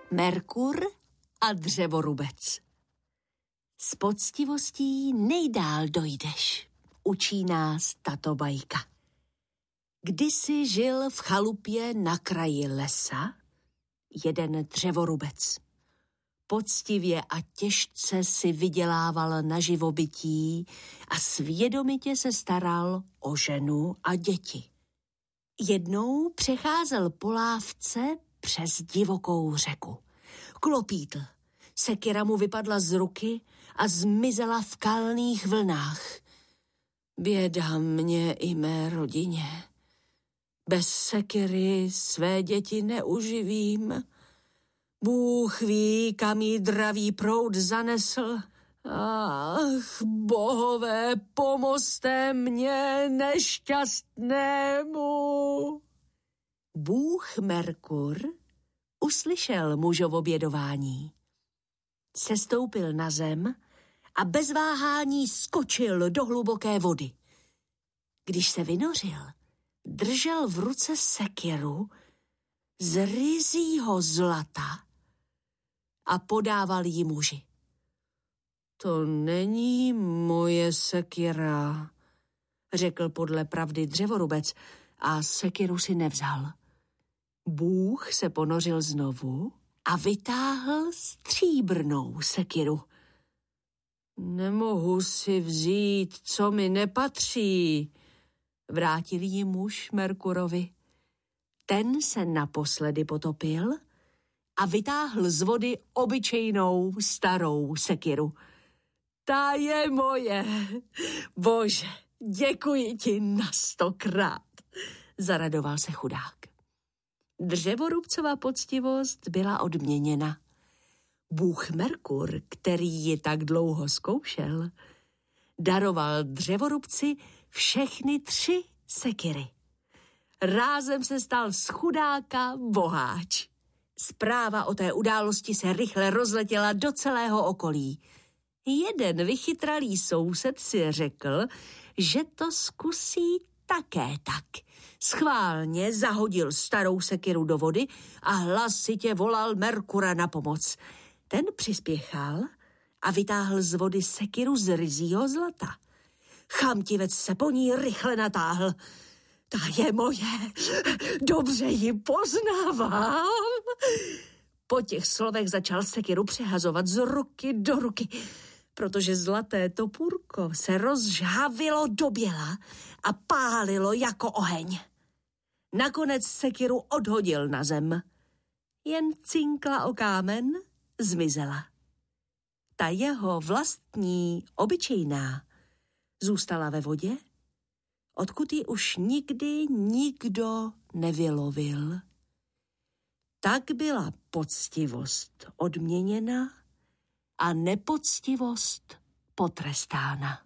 Merkur a dřevorubec. S poctivostí nejdál dojdeš, učí nás tato bajka. Kdysi žil v chalupě na kraji lesa jeden dřevorubec. Poctivě a těžce si vydělával na živobytí a svědomitě se staral o ženu a děti. Jednou přecházel po lávce přes divokou řeku. Klopítl. Sekira mu vypadla z ruky a zmizela v kalných vlnách. Běda mě i mé rodině. Bez sekiry své děti neuživím. Bůh ví, kam jí dravý proud zanesl. Ach, bohové, pomozte mě nešťastnému. Bůh Merkur uslyšel mužovo bědování. Sestoupil na zem a bez váhání skočil do hluboké vody. Když se vynořil, držel v ruce sekiru z ryzího zlata a podával ji muži. To není moje sekira, řekl podle pravdy dřevorubec a sekiru si nevzal. Bůh se ponořil znovu a vytáhl stříbrnou sekiru. Nemohu si vzít, co mi nepatří, vrátil jí muž Merkurovi. Ten se naposledy potopil a vytáhl z vody obyčejnou starou sekiru. Ta je moje. Bože, děkuji ti na 100krát, zaradoval se chudák. Dřevorubcova poctivost byla odměněna. Bůh Merkur, který ji tak dlouho zkoušel, daroval dřevorubci všechny 3 sekiry. Rázem se stal z chudáka boháč. Zpráva o té události se rychle rozletěla do celého okolí. Jeden vychytralý soused si řekl, že to zkusí také tak. Schválně zahodil starou sekiru do vody a hlasitě volal Merkura na pomoc. Ten přispěchal a vytáhl z vody sekiru z ryzího zlata. Chamtivec se po ní rychle natáhl. Ta je moje, dobře ji poznávám. Po těch slovech začal sekiru přehazovat z ruky do ruky, protože zlaté topůrko se rozžhavilo do běla a pálilo jako oheň. Nakonec sekiru odhodil na zem. Jen cinkla o kámen, zmizela. Ta jeho vlastní, obyčejná, zůstala ve vodě, odkud ji už nikdy nikdo nevylovil. Tak byla poctivost odměněna a nepoctivost potrestána.